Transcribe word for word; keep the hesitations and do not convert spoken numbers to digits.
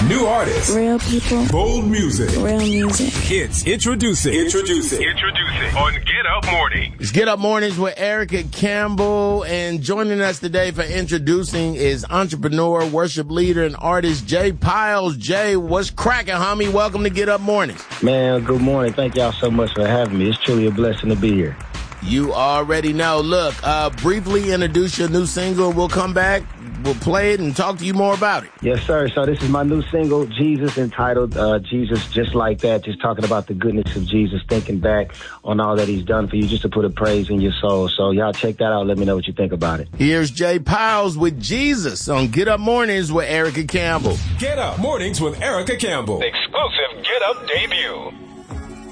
New artists. Real people. Bold music. Real music. It's introducing. Introducing. Introducing on Get Up Mornings. It's Get Up Mornings with Erica Campbell. And joining us today for introducing is entrepreneur, worship leader, and artist Jay Piles. Jay, what's cracking, homie? Welcome to Get Up Mornings. Man, good morning. Thank y'all so much for having me. It's truly a blessing to be here. You already know. Look, uh, briefly introduce your new single. We'll come back. We'll play it and talk to you more about it. Yes, sir. So this is my new single, Jesus, entitled uh, Jesus Just Like That, just talking about the goodness of Jesus, thinking back on all that he's done for you, just to put a praise in your soul. So y'all check that out. Let me know what you think about it. Here's Jay Piles with Jesus on Get Up Mornings with Erica Campbell. Get Up Mornings with Erica Campbell. Exclusive Get Up debut.